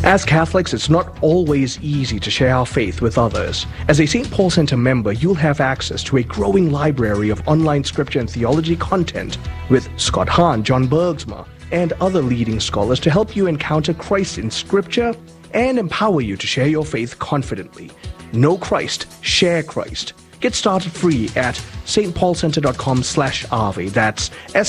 As Catholics, it's not always easy to share our faith with others. As a St. Paul Center member, you'll have access to a growing library of online scripture and theology content with Scott Hahn, John Bergsma, and other leading scholars to help you encounter Christ in scripture and empower you to share your faith confidently. Know Christ, share Christ. Get started free at stpaulcenter.com/ave. That's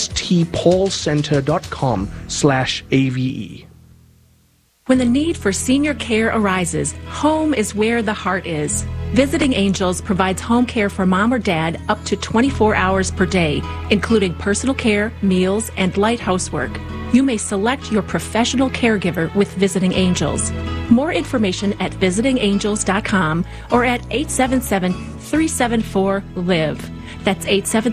stpaulcenter.com/ave. When the need for senior care arises, home is where the heart is. Visiting Angels provides home care for mom or dad up to 24 hours per day, including personal care, meals, and light housework. You may select your professional caregiver with Visiting Angels. More information at visitingangels.com or at 877-374-LIVE. That's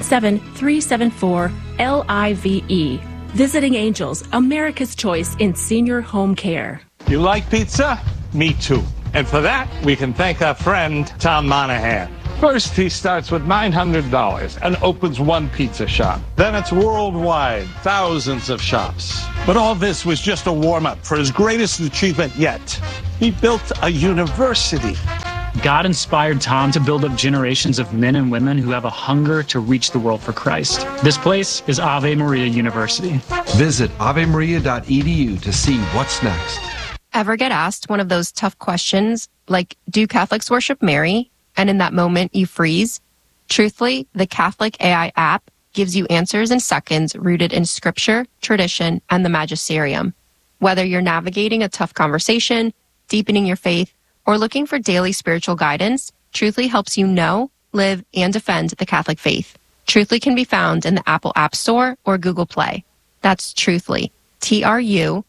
877-374-LIVE. Visiting Angels, America's choice in senior home care. You like pizza? Me too. And for that, we can thank our friend, Tom Monahan. First, he starts with $900 and opens one pizza shop. Then it's worldwide, thousands of shops. But all this was just a warm-up for his greatest achievement yet. He built a university. God inspired Tom to build up generations of men and women who have a hunger to reach the world for Christ. This place is Ave Maria University. Visit avemaria.edu to see what's next. Ever get asked one of those tough questions like, do Catholics worship Mary? And in that moment you freeze? Truthfully, the Catholic AI app gives you answers in seconds rooted in scripture, tradition, and the magisterium. Whether you're navigating a tough conversation, deepening your faith, or looking for daily spiritual guidance, Truthfully helps you know, live, and defend the Catholic faith. Truthfully can be found in the Apple App Store or Google Play. That's Truthfully. TRUTHLY.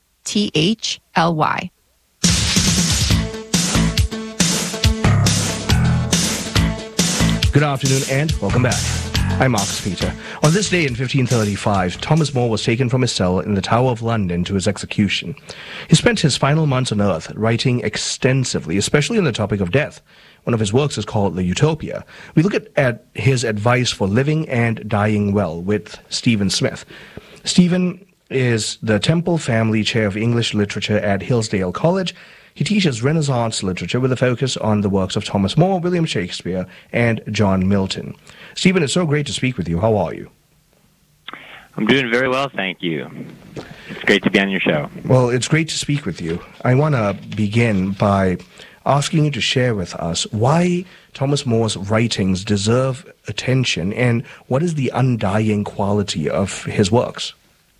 Good afternoon and welcome back. I'm Marcus Peter. On this day in 1535, Thomas More was taken from his cell in the Tower of London to his execution. He spent his final months on earth writing extensively, especially on the topic of death. One of his works is called The Utopia. We look at his advice for living and dying well with Stephen Smith. Stephen is the Temple Family Chair of English Literature at Hillsdale College. He teaches Renaissance literature with a focus on the works of Thomas More, William Shakespeare, and John Milton. Stephen, it's so great to speak with you. How are you? I'm doing very well, thank you. It's great to be on your show. Well, it's great to speak with you. I want to begin by asking you to share with us why Thomas More's writings deserve attention and what is the undying quality of his works.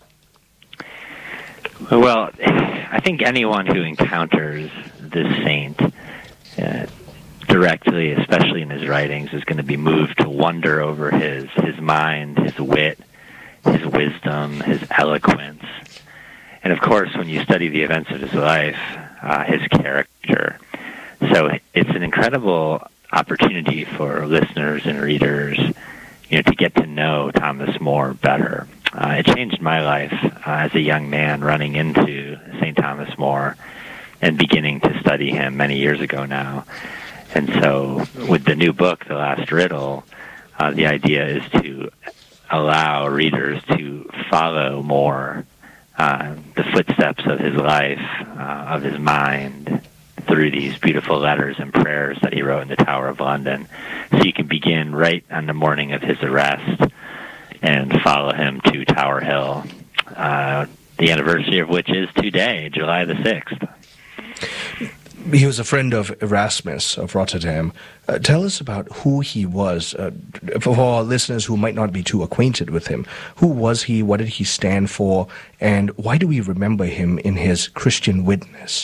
Well, I think anyone who encounters this saint directly, especially in his writings, is going to be moved to wonder over his mind, his wit, his wisdom, his eloquence. And of course, when you study the events of his life, his character. So it's an incredible opportunity for listeners and readers, to get to know Thomas More better. It changed my life as a young man running into St. Thomas More and beginning to study him many years ago now. And so with the new book, The Last Riddle, the idea is to allow readers to follow More, the footsteps of his life, of his mind, through these beautiful letters and prayers that he wrote in the Tower of London. So you can begin right on the morning of his arrest and follow him to Tower Hill, the anniversary of which is today, July the 6th. He was a friend of Erasmus of Rotterdam. Tell us about who he was, for our listeners who might not be too acquainted with him. Who was he, what did he stand for, and why do we remember him in his Christian witness?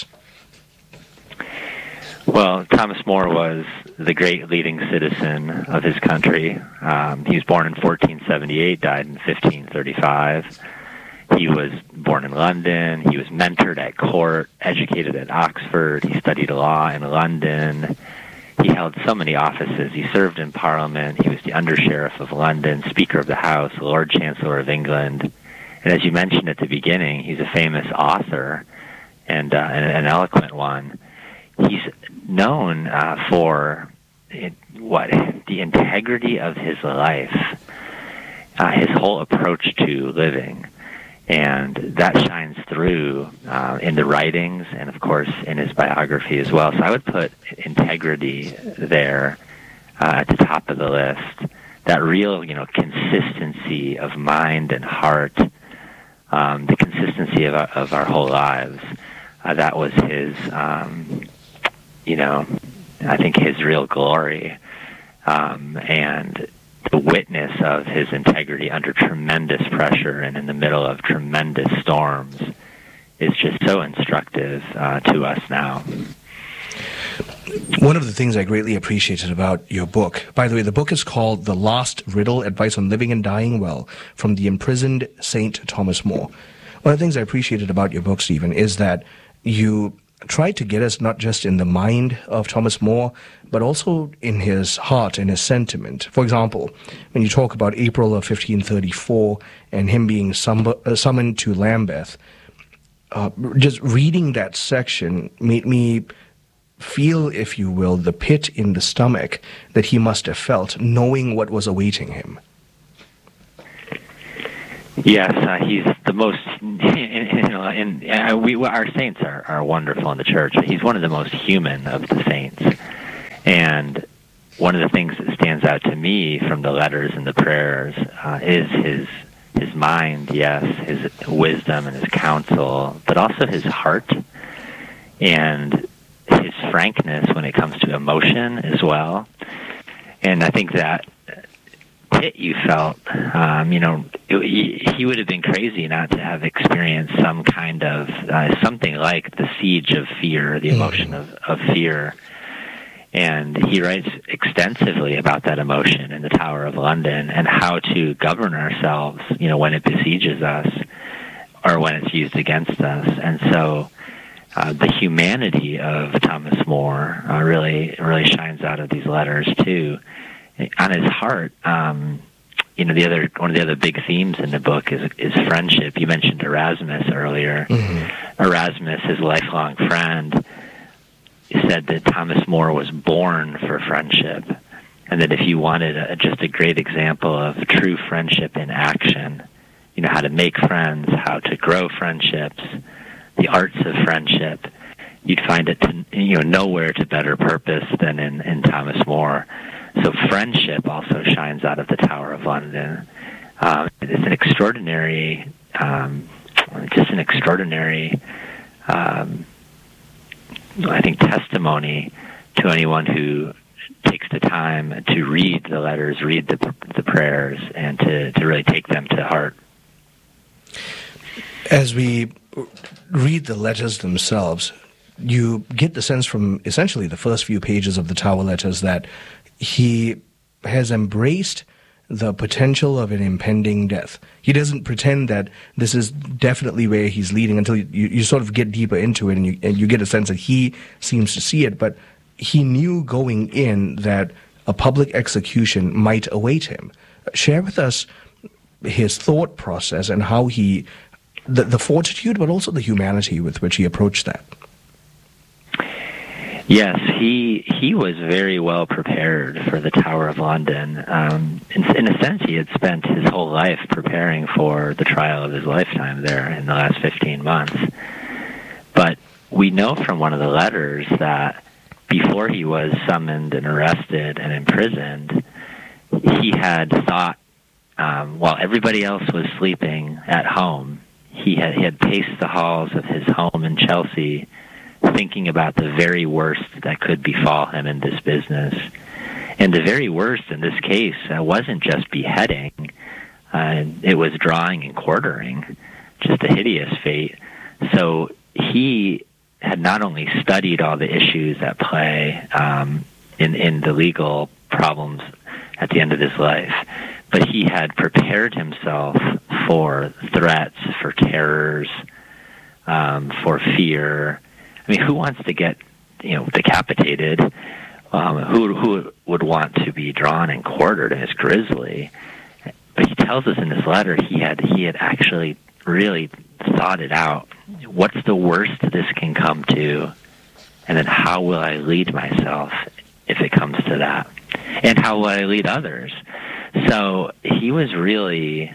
Well, Thomas More was the great leading citizen of his country. He was born in 1478, died in 1535. He was born in London. He was mentored at court, educated at Oxford. He studied law in London. He held so many offices. He served in Parliament. He was the Under-Sheriff of London, Speaker of the House, Lord Chancellor of England. And as you mentioned at the beginning, he's a famous author and an eloquent one. He's known for the integrity of his life, his whole approach to living. And that shines through in the writings and, of course, in his biography as well. So I would put integrity there at the top of the list. That real, consistency of mind and heart, the consistency of our whole lives. That was his, I think his real glory. And the witness of his integrity under tremendous pressure and in the middle of tremendous storms is just so instructive to us now. One of the things I greatly appreciated about your book, by the way, the book is called The Last Riddle, Advice on Living and Dying Well, from the Imprisoned Saint Thomas More. One of the things I appreciated about your book, Stephen, is that you tried to get us not just in the mind of Thomas More, but also in his heart and his sentiment. For example, when you talk about April of 1534 and him being summoned to Lambeth, just reading that section made me feel, if you will, the pit in the stomach that he must have felt, knowing what was awaiting him. Yes, he's the most, our saints are wonderful in the church, but he's one of the most human of the saints. And one of the things that stands out to me from the letters and the prayers is his mind, yes, his wisdom and his counsel, but also his heart and his frankness when it comes to emotion as well. And I think that pit you felt, he would have been crazy not to have experienced some kind of, something like the siege of fear, the emotion of fear. And he writes extensively about that emotion in the Tower of London and how to govern ourselves, when it besieges us or when it's used against us. And so the humanity of Thomas More really shines out of these letters too. On his heart, one of the other big themes in the book is friendship. You mentioned Erasmus earlier. Mm-hmm. Erasmus, his lifelong friend, said that Thomas More was born for friendship, and that if you wanted just a great example of true friendship in action, how to make friends, how to grow friendships, the arts of friendship, you'd find it nowhere to better purpose than in Thomas More. So friendship also shines out of the Tower of London. It's an extraordinary, I think, testimony to anyone who takes the time to read the letters, read the prayers, and to really take them to heart. As we read the letters themselves, you get the sense from essentially the first few pages of the Tower letters that he has embraced the potential of an impending death. He doesn't pretend that this is definitely where he's leading until you sort of get deeper into it and you get a sense that he seems to see it, but he knew going in that a public execution might await him. Share with us his thought process and how the fortitude, but also the humanity with which he approached that. Yes, he was very well prepared for the Tower of London. In a sense, he had spent his whole life preparing for the trial of his lifetime there in the last 15 months. But we know from one of the letters that before he was summoned and arrested and imprisoned, he had thought, while everybody else was sleeping at home, he had paced the halls of his home in Chelsea, thinking about the very worst that could befall him in this business. And the very worst in this case wasn't just beheading, it was drawing and quartering, just a hideous fate. So he had not only studied all the issues at play in the legal problems at the end of his life, but he had prepared himself for threats, for terrors, for fear. I mean, who wants to get, decapitated? Who would want to be drawn and quartered as grisly? But he tells us in this letter he had actually really thought it out. What's the worst this can come to? And then how will I lead myself if it comes to that? And how will I lead others? So he was really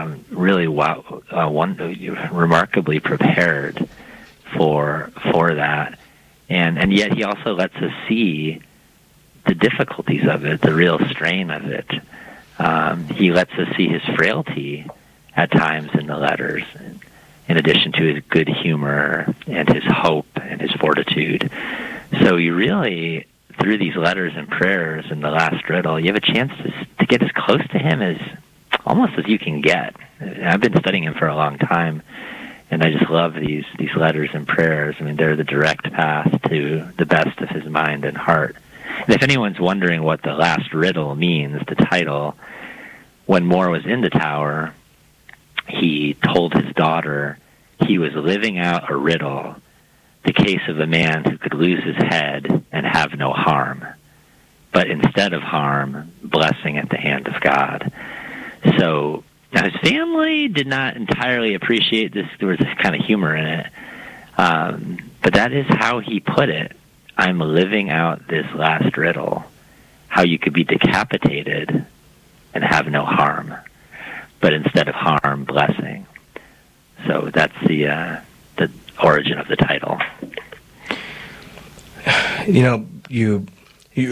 remarkably prepared for that, and yet he also lets us see the difficulties of it, the real strain of it. He lets us see his frailty at times in the letters, in addition to his good humor and his hope and his fortitude. So you really, through these letters and prayers in the last riddle, you have a chance to get as close to him as almost as you can get. I've been studying him for a long time, and I just love these letters and prayers. I mean, they're the direct path to the best of his mind and heart. And if anyone's wondering what the last riddle means, the title, when More was in the tower, he told his daughter he was living out a riddle, the case of a man who could lose his head and have no harm, but instead of harm, blessing at the hand of God. So now his family did not entirely appreciate this. There was this kind of humor in it, but that is how he put it. I'm living out this last riddle, how you could be decapitated and have no harm, but instead of harm, blessing. So that's the origin of the title. You know, you